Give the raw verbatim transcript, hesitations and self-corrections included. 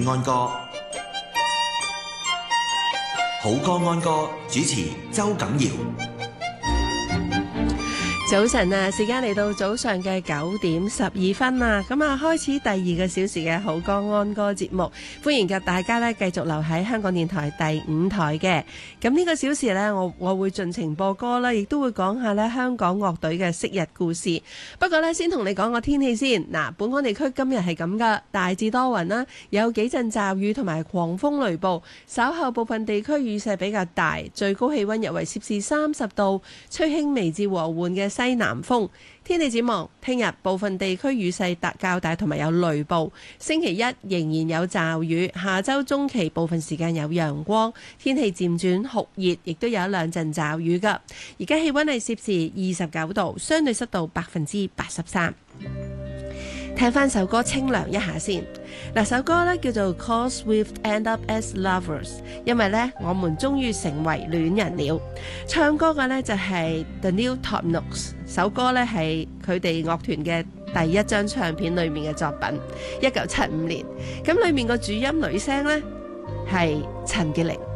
你安歌。好歌安歌，主持周錦堯。 早晨啊，時間嚟到早上嘅九點十二分啊，咁啊開始第二個小時嘅好歌安歌節目，歡迎嘅大家咧繼續留喺香港電台第五台嘅。咁呢個小時呢，我我會盡情播歌啦，亦都會講下咧香港樂隊嘅昔日故事。不過呢，先同你講個天氣先。嗱，本港地區今日係咁噶，大致多雲啦，有幾陣驟雨同埋狂風雷暴，稍後部分地區雨勢比較大，最高氣溫約為攝氏三十度，吹輕微至和緩嘅西南風。天氣展望，聽日部分地區雨勢大較大，同埋有雷暴。星期一仍然有驟雨，下周中期部分時間有陽光，天氣漸轉酷熱，亦都有一兩陣驟雨噶。而家氣溫係攝氏二十九度，相對濕度百分之八十三。聽翻首歌清涼一下先。嗱，首歌咧叫做 Cause We've End Up As Lovers， 因為咧我們終於成為戀人了。唱歌嘅咧就係 The New Top Notes， 首歌咧係佢哋樂團嘅第一張唱片裏面嘅作品，一九七五年。咁裏面個主音女聲咧係陳潔靈。